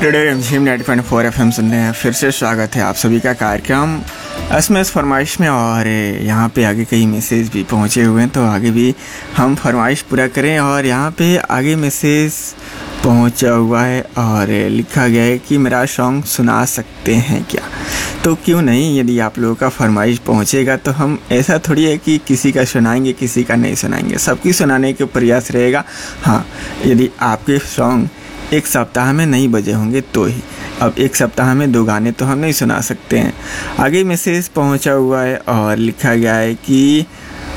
Radio रिमझिम 90.4 FM सुन रहे हैं। फिर से स्वागत है आप सभी का कार्यक्रम SMS फरमाइश में। और यहाँ पे आगे कई मैसेज भी पहुँचे हुए हैं, तो आगे भी हम फरमाइश पूरा करें। और यहाँ पे आगे मैसेज पहुँचा हुआ है और लिखा गया है कि मेरा सॉन्ग सुना सकते हैं क्या। तो क्यों नहीं, यदि आप लोगों का फरमाइश पहुँचेगा तो हम ऐसा थोड़ी है कि किसी का सुनाएंगे किसी का नहीं सुनाएंगे, सबकी सुनाने के प्रयास रहेगा। हाँ, यदि आपके सॉन्ग एक सप्ताह में नहीं बजे होंगे तो ही। अब एक सप्ताह में 2 गाने तो हम नहीं सुना सकते हैं। आगे मैसेज पहुंचा हुआ है और लिखा गया है कि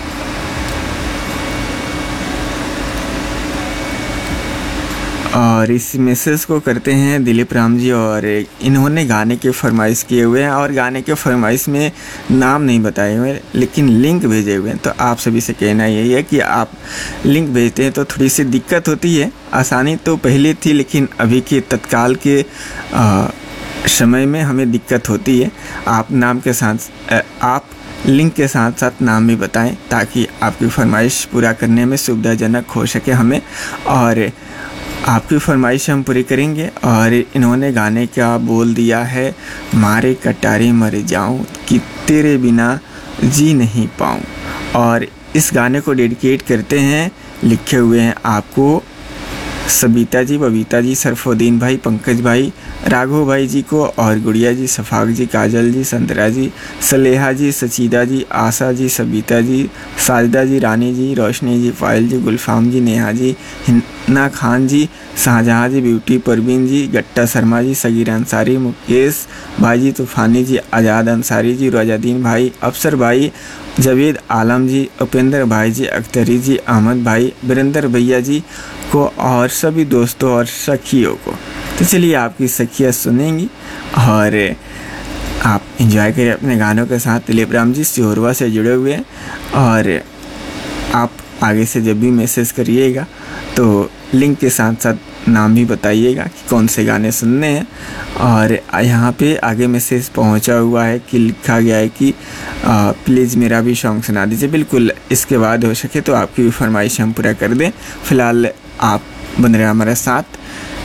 और इस मैसेज को करते हैं दिलीप राम जी, और इन्होंने गाने के फरमाइश किए हुए हैं और गाने के फरमाइश में नाम नहीं बताए हुए लेकिन लिंक भेजे हुए हैं। तो आप सभी से कहना यही है कि आप लिंक भेजते हैं तो थोड़ी सी दिक्कत होती है। आसानी तो पहले थी लेकिन अभी के तत्काल के समय में हमें दिक्कत होती है। आप नाम के साथ आप लिंक के साथ साथ नाम भी बताएं ताकि आपकी फरमाइश पूरा करने में सुविधाजनक हो सके हमें, और आपकी फरमाइश हम पूरी करेंगे। और इन्होंने गाने का बोल दिया है, मारे कटारे मर जाऊं कि तेरे बिना जी नहीं पाऊं। और इस गाने को डेडिकेट करते हैं, लिखे हुए हैं आपको सबिता जी, बबीता जी, सरफुद्दीन भाई, पंकज भाई, राघव भाई जी को, और गुड़िया जी, सफाक जी, काजल जी, संतरा जी, सलेहा जी, सचीदा जी, आशा जी, सबिता जी, साजिदा जी, रानी जी, रोशनी जी, पायल जी, गुलफाम जी, नेहा जी, हिना खान जी, शाहजहाँ जी, ब्यूटी परवीन जी, गट्टा शर्मा जी, सगीर अंसारी, मुकेश भाई जी, तूफानी जी, आज़ाद अंसारी जी, रोजादीन भाई, अफसर भाई, जावेद आलम जी, उपेंद्र भाई जी, अख्तरी जी, अहमद भाई, वीरेंद्र भैया जी को, और सभी दोस्तों और सखियों को। तो चलिए आपकी सखियाँ सुनेंगी और आप एंजॉय करें अपने गानों के साथ। दिलीप राम जी सिहोरवा से जुड़े हुए हैं, और आप आगे से जब भी मैसेज करिएगा तो लिंक के साथ साथ नाम भी बताइएगा कि कौन से गाने सुनने हैं। और यहाँ पे आगे मैसेज पहुँचा हुआ है कि लिखा गया है कि प्लीज़ मेरा भी सॉन्ग सुना दीजिए। बिल्कुल, इसके बाद हो सके तो आपकी भी फरमाइश हम पूरा कर दें। फ़िलहाल आप बन रहे हमारे साथ